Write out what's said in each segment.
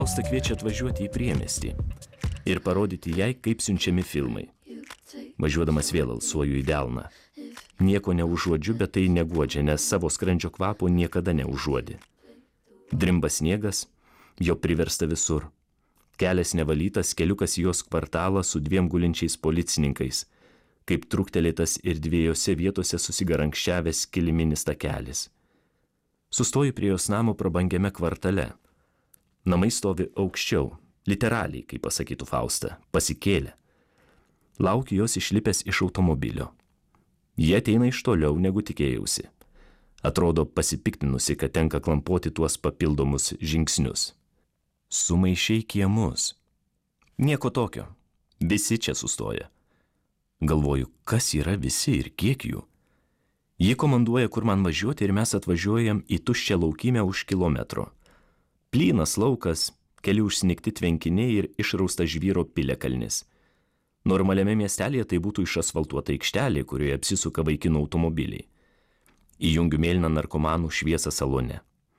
Fausta kviečia atvažiuoti į priemiestį ir parodyti jai, kaip siunčiami filmai. Važiuodamas vėl alsuoju į delną. Nieko neužuodžiu, bet tai neguodžia, nes savo skrandžio kvapo niekada neužuodi. Drimba sniegas, jo priversta visur. Kelias nevalytas, keliukas į jos kvartalą su 2 gulinčiais policininkais, kaip truktelėtas ir 2 vietose susigarankščiavęs kiliminis takelis. Sustoju prie jos namo prabangiame kvartale. Namai stovi aukščiau, literaliai, kaip pasakytų Fausta, pasikėlė. Laukiu jos išlipęs iš automobilio. Jie ateina iš toliau, negu tikėjausi. Atrodo pasipiktinusi, kad tenka klampoti tuos papildomus žingsnius. Sumaišei kiemus. Nieko tokio. Visi čia sustoja. Galvoju, kas yra visi ir kiek jų. Ji komanduoja, kur man važiuoti ir mes atvažiuojam į tuščią laukymę už kilometro. Plynas laukas, keli užsnigti tvenkiniai ir išraustas žvyro piliakalnis. Normaliame miestelėje tai būtų išasfaltuota aikštelė, kurioje apsisuka vaikinų automobiliai. Įjungiu mėlyną narkomanų šviesą salone.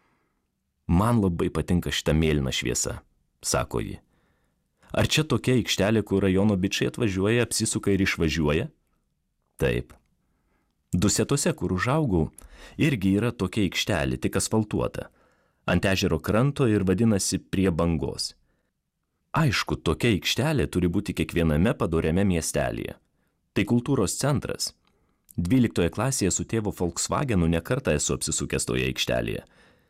Man labai patinka šita mėlyna šviesa, sako ji. Ar čia tokia aikštelė, kur rajono bičiai atvažiuoja, apsisuka ir išvažiuoja? Taip. Dusetose, kur užaugau, irgi yra tokia aikštelė, tik asfaltuota. Ant ežero kranto ir vadinasi prie bangos. Aišku, tokia aikštelė turi būti kiekviename padoriame miestelėje. Tai kultūros centras. 12 klasėje su tėvo Volkswagenu nekartą esu apsisukęs toje aikštelėje.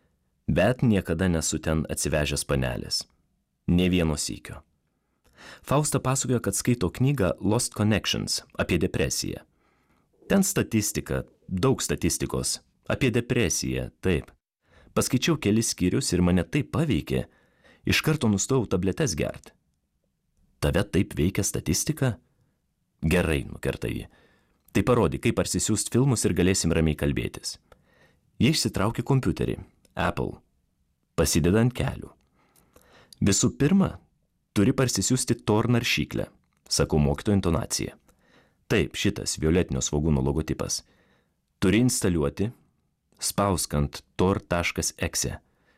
Bet niekada nesu ten atsivežęs panelės. Nė vieno sykio. Fausta pasakoja, kad skaito knygą Lost Connections apie depresiją. Ten statistika, daug statistikos. Apie depresiją, taip. Paskaičiau kelis skyrius ir mane taip paveikė, iš karto nustojau tabletes gert. Tave taip veikia statistika? Gerai, nukerta ji. Tai parodyk, kaip parsisiųst filmus ir galėsim ramiai kalbėtis. Jie išsitraukė kompiuterį, Apple, pasideda ant kelių. Visų pirma, turi parsisiųsti Tor naršyklę, sakau mokytojo intonacija. Taip, šitas violetinio svogūno logotipas. Turi instaliuoti, spausk ant tor.exe.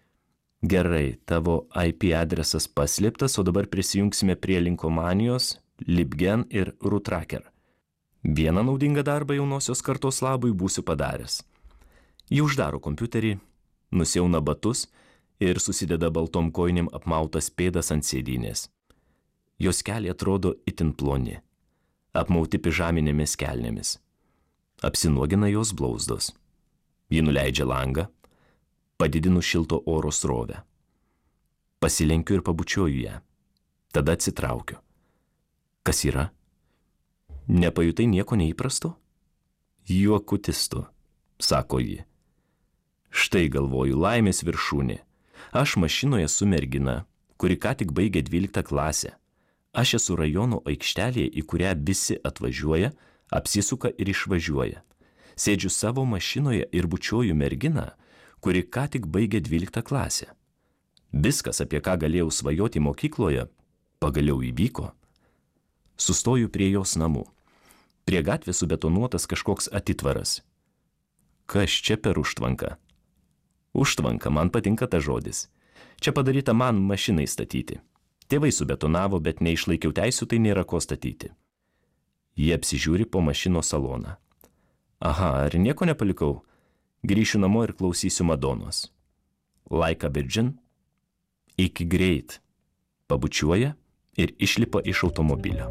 Gerai, tavo IP adresas paslėptas, o dabar prisijungsime prie Linkomanijos, Libgen ir Rutracker. Vieną naudingą darbą jaunosios kartos labui būsiu padaręs. Ji uždaro kompiuterį, nusiauna batus ir susideda baltom kojinėm apmautas pėdas ant sėdynės. Jos keliai atrodo itin ploni, apmauti pižaminėmis kelnėmis. Apsinuogina jos blauzdos. Ji nuleidžia langą, padidinu šilto oro srovę. Pasilenkiu ir pabučiuoju ją. Tada atsitraukiu. Kas yra? Nepajutai nieko neįprasto? Juokutis tu, sako ji. Štai galvoju, laimės viršūnė. Aš mašinoje su mergina, kuri ką tik baigė 12 klasę. Aš esu rajono aikštelėje, į kurią visi atvažiuoja, apsisuka ir išvažiuoja. Sėdžiu savo mašinoje ir bučiuoju merginą, kuri ką tik baigė 12 klasę. Viskas, apie ką galėjau svajoti mokykloje, pagaliau įvyko. Sustoju prie jos namų. Prie gatvės subetonuotas kažkoks atitvaras. Kas čia per užtvanka? Užtvanka, man patinka ta žodis. Čia padaryta man mašinai statyti. Tėvai subetonavo, bet neišlaikiau teisių, tai nėra ko statyti. Jie apsižiūri po mašinos saloną. Aha, ar nieko nepalikau? Grįšiu namo ir klausysiu Madonos. Like a Virgin? Iki greit. Pabučiuoja ir išlipa iš automobilio.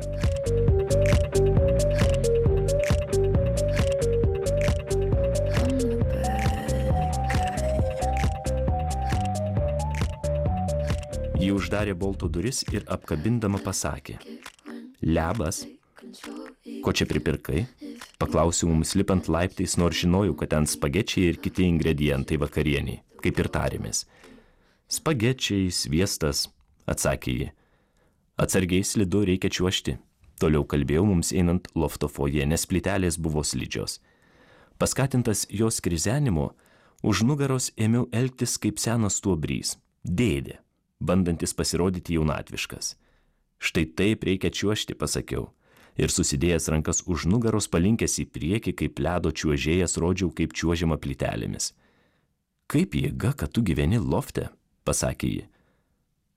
Ji uždarė bolto duris ir apkabindama pasakė. Lebas. Ko čia pripirkai? Paklausiau mums lipant laiptais, nors žinojau, kad ten spagečiai ir kiti ingredientai vakarieniai, kaip ir tarėmės. Spagečiai, sviestas, atsakė ji. Atsargiai slidu, reikia čiuožti. Toliau kalbėjau mums einant lofto foje, nes plytelės buvo slidžios. Paskatintas jos krizenimo, už nugaros ėmiau elgtis kaip senas stuobrys, dėdė, bandantis pasirodyti jaunatviškas. Štai taip reikia čiuožti, pasakiau. Ir susidėjęs rankas už nugaros palinkęs į priekį, kaip ledo čiuožėjas, rodžiau, kaip čiuožiama plytelėmis. Kaip jėga, kad tu gyveni lofte, pasakė ji.